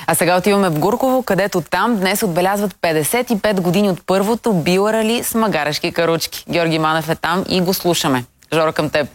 А сега отиваме в Гурково, където там днес отбелязват 55 години от първото биорали с магарешки каручки. Георги Манев е там и го слушаме. Жоро, към теб.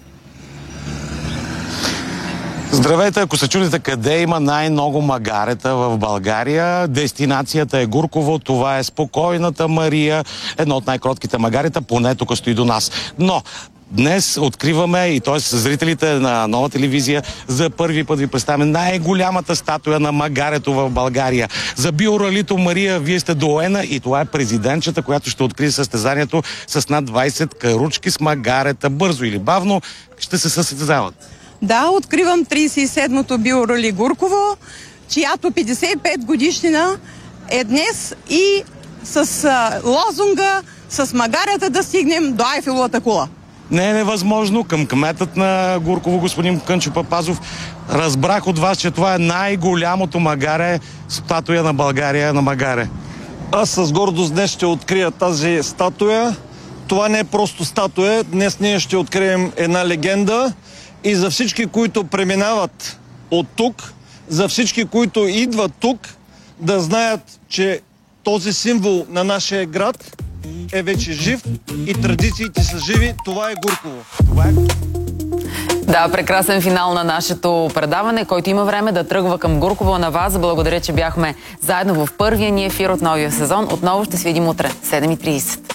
Здравейте, ако се чудите къде има най-много магарета в България, дестинацията е Гурково, това е спокойната Мария, едно от най-кротките магарета, поне тук стои до нас. Но днес откриваме, и т.е. зрителите на Нова телевизия, за първи път ви представяме най-голямата статуя на магарето в България. За биоралито Мария вие сте доена и това е президентчета, която ще открие състезанието с над 20 каручки с магарета. Бързо или бавно ще се състезават. Да, откривам 37-то биорали Гурково, чиято 55 годишнина е днес и с лозунга с магарета да стигнем до Айфеловата кула. Не е невъзможно. Към кметът на Гурково, господин Кънчо Папазов, разбрах от вас, че това е най-голямото магаре, статуя на България на магаре. Аз с гордост днес ще открия тази статуя. Това не е просто статуя. Днес ние ще открием една легенда. И за всички, които преминават от тук, за всички, които идват тук, да знаят, че този символ на нашия град е вече жив и традициите са живи. Това е Гурково. Да, прекрасен финал на нашето предаване, който има време да тръгва към Гурково. На вас благодаря, че бяхме заедно в първия ни ефир от новия сезон. Отново ще се видим утре, 7:30.